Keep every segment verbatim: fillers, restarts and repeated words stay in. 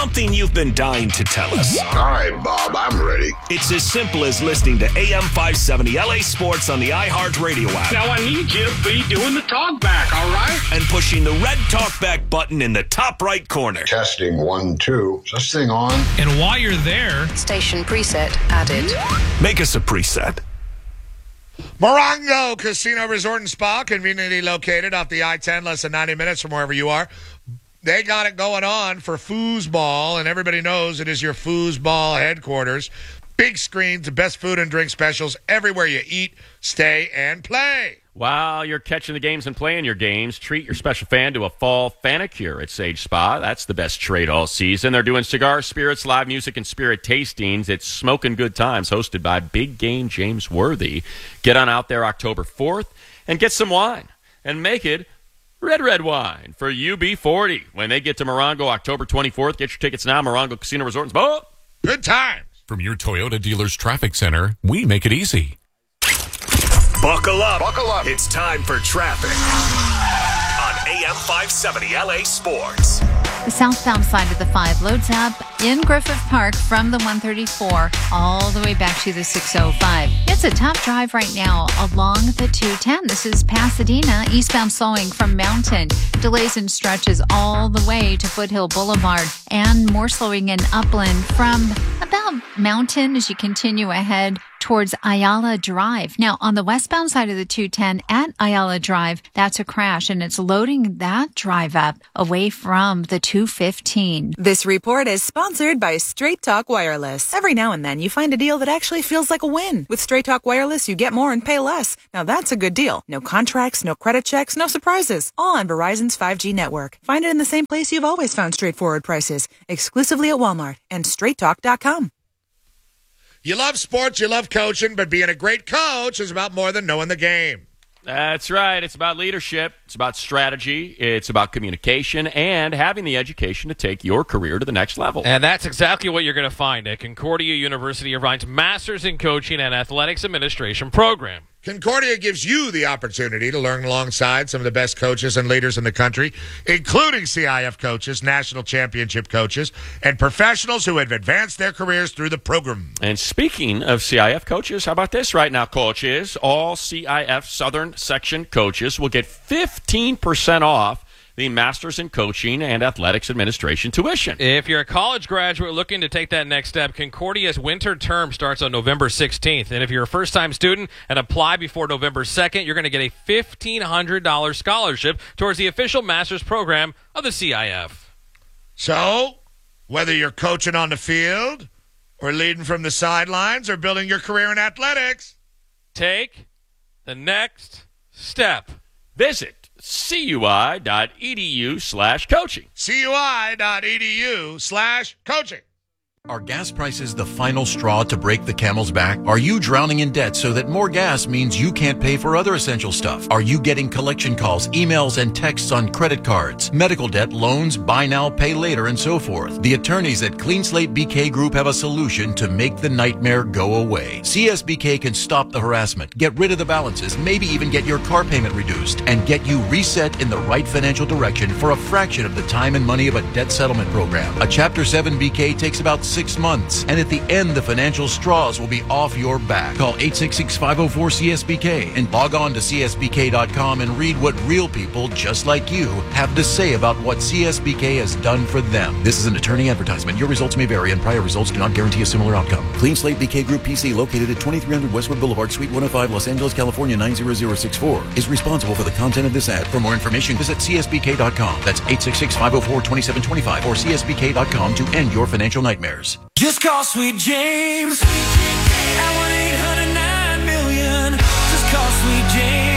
something you've been dying to tell us. All right, Bob, I'm ready. It's as simple as listening to A M five seventy L A Sports on the iHeartRadio app. Now I need you to be doing the talk back, all right? And pushing the red talkback button in the top right corner. Testing one, two. Is this thing on? And while you're there, station preset added. Make us a preset. Morongo Casino Resort and Spa, conveniently located off the I ten, less than ninety minutes from wherever you are. They got it going on for foosball, and everybody knows it is your foosball headquarters. Big screens, the best food and drink specials everywhere you eat, stay, and play. While you're catching the games and playing your games, treat your special fan to a fall Fanicure at Sage Spa. That's the best trade all season. They're doing cigar, spirits, live music, and spirit tastings. It's Smoking Good Times, hosted by Big Game James Worthy. Get on out there October fourth and get some wine and make it red, red wine for U B forty. When they get to Morongo October twenty-fourth, get your tickets now, Morongo Casino Resort and Spa. Good times. From your Toyota dealer's traffic center, we make it easy. Buckle up. Buckle up. It's time for traffic on A M five seventy L A Sports. The southbound side of the five loads up in Griffith Park from the one thirty-four all the way back to the six oh five. It's a tough drive right now along the two ten. This is Pasadena, eastbound slowing from Mountain. Delays and stretches all the way to Foothill Boulevard, and more slowing in Upland from about Mountain as you continue ahead towards Ayala Drive. Now, on the westbound side of the two ten at Ayala Drive, that's a crash, and it's loading that drive up away from the two fifteen. This report is sponsored by Straight Talk Wireless. Every now and then, you find a deal that actually feels like a win. With Straight Talk Wireless, you get more and pay less. Now, that's a good deal. No contracts, no credit checks, no surprises. All on Verizon's five G network. Find it in the same place you've always found straightforward prices, exclusively at Walmart and straight talk dot com. You love sports, you love coaching, but being a great coach is about more than knowing the game. That's right. It's about leadership. It's about strategy. It's about communication and having the education to take your career to the next level. and that's exactly what you're going to find at Concordia University Irvine's Masters in Coaching and Athletics Administration program. Concordia gives you the opportunity to learn alongside some of the best coaches and leaders in the country, including C I F coaches, national championship coaches, and professionals who have advanced their careers through the program. And speaking of C I F coaches, how about this right now, coaches? All C I F Southern Section coaches will get fifteen percent off the Masters in Coaching and Athletics Administration tuition. If you're a college graduate looking to take that next step, Concordia's winter term starts on November sixteenth. And if you're a first-time student and apply before November second, you're going to get a fifteen hundred dollars scholarship towards the official Masters program of the C I F. So, whether you're coaching on the field or leading from the sidelines or building your career in athletics, take the next step. Visit cui.edu slash coaching. cui.edu slash coaching. Are gas prices the final straw to break the camel's back? Are you drowning in debt so that more gas means you can't pay for other essential stuff? Are you getting collection calls, emails, and texts on credit cards, medical debt, loans, buy now, pay later, and so forth? The attorneys at Clean Slate B K Group have a solution to make the nightmare go away. C S B K can stop the harassment, get rid of the balances, maybe even get your car payment reduced, and get you reset in the right financial direction for a fraction of the time and money of a debt settlement program. A Chapter seven B K takes about six months, and at the end, the financial straws will be off your back. Call eight six six, five oh four, C S B K and log on to C S B K dot com and read what real people just like you have to say about what C S B K has done for them. This is an attorney advertisement. Your results may vary, and prior results do not guarantee a similar outcome. Clean Slate B K Group P C, located at twenty-three hundred Westwood Boulevard, Suite one oh five, Los Angeles, California, nine zero zero six four, is responsible for the content of this ad. For more information, visit C S B K dot com. That's eight six six, five oh four, two seven two five or C S B K dot com to end your financial nightmares. Just call Sweet James at one eight hundred nine million. Just call Sweet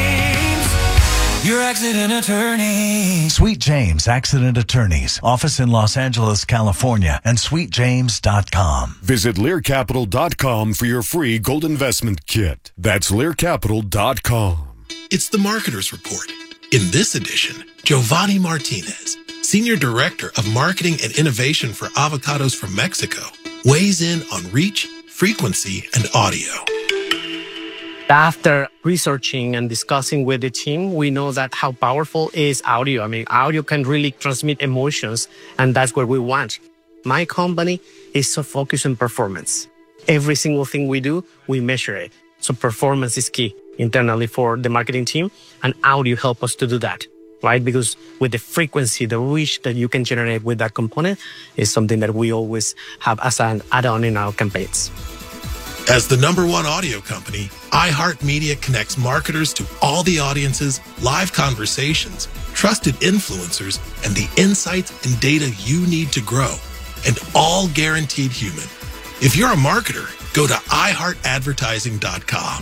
James, your accident attorney. Sweet James Accident Attorneys. Office in Los Angeles, California, and sweet james dot com. Visit lear capital dot com for your free gold investment kit. That's lear capital dot com. It's the Marketer's Report. In this edition, Giovanni Martinez, Senior Director of Marketing and Innovation for Avocados from Mexico, weighs in on reach, frequency, and audio. After researching and discussing with the team, we know that how powerful is audio. I mean, audio can really transmit emotions, and that's what we want. My company is so focused on performance. Every single thing we do, we measure it. So performance is key internally for the marketing team, and audio help us to do that, right? Because with the frequency, the reach that you can generate with that component is something that we always have as an add-on in our campaigns. As the number one audio company, iHeartMedia connects marketers to all the audiences, live conversations, trusted influencers, and the insights and data you need to grow, and all guaranteed human. If you're a marketer, go to i heart advertising dot com.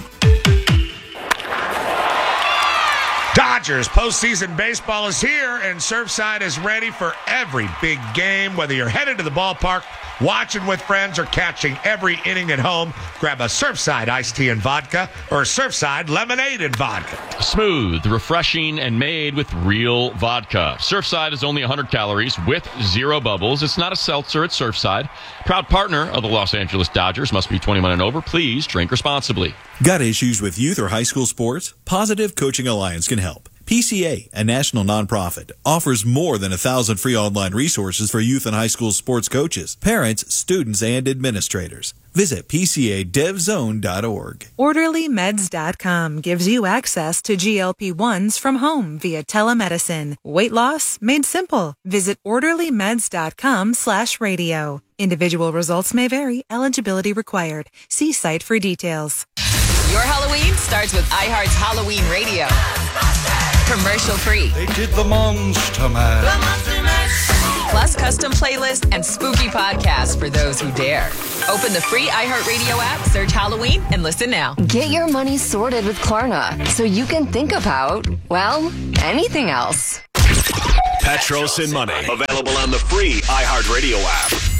Dodgers postseason baseball is here, and Surfside is ready for every big game. Whether you're headed to the ballpark, watching with friends, or catching every inning at home, grab a Surfside iced tea and vodka or Surfside lemonade and vodka. Smooth, refreshing, and made with real vodka. Surfside is only one hundred calories with zero bubbles. It's not a seltzer, it's Surfside. Proud partner of the Los Angeles Dodgers. Must be twenty-one and over. Please drink responsibly. Got issues with youth or high school sports? Positive Coaching Alliance can help. P C A, a national nonprofit, offers more than a thousand free online resources for youth and high school sports coaches, parents, students, and administrators. Visit P C A dev zone dot org. Orderly Meds dot com gives you access to G L P ones from home via telemedicine. Weight loss made simple. Visit Orderly Meds dot com slash radio. Individual results may vary. Eligibility required. See site for details. Your Halloween starts with iHeart's Halloween Radio. Commercial free. They did the Monster Mash. The Monster Mash. Plus custom playlists and spooky podcasts for those who dare. Open the free iHeartRadio app, search Halloween, and listen now. Get your money sorted with Klarna so you can think about, well, anything else. Petros and Money. Available on the free iHeartRadio app.